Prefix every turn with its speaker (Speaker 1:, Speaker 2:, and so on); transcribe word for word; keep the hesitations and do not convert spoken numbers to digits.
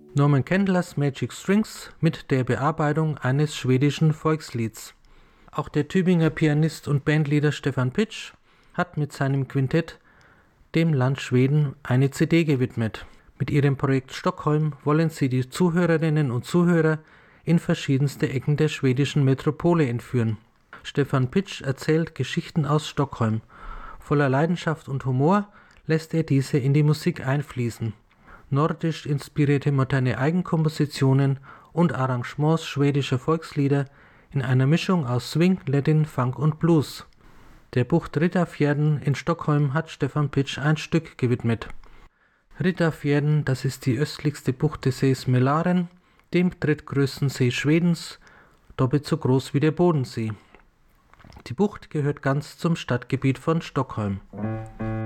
Speaker 1: Norman Candlers Magic Strings mit der Bearbeitung eines schwedischen Volkslieds. Auch der Tübinger Pianist und Bandleader Stefan Pitsch hat mit seinem Quintett dem Land Schweden eine C D gewidmet. Mit ihrem Projekt Stockholm wollen sie die Zuhörerinnen und Zuhörer in verschiedenste Ecken der schwedischen Metropole entführen. Stefan Pitsch erzählt Geschichten aus Stockholm. Voller Leidenschaft und Humor lässt er diese in die Musik einfließen. Nordisch inspirierte moderne Eigenkompositionen und Arrangements schwedischer Volkslieder in einer Mischung aus Swing, Latin, Funk und Blues. Der Bucht Riddarfjärden in Stockholm hat Stefan Pitsch ein Stück gewidmet. Riddarfjärden, das ist die östlichste Bucht des Sees Mälaren, dem drittgrößten See Schwedens, doppelt so groß wie der Bodensee. Die Bucht gehört ganz zum Stadtgebiet von Stockholm.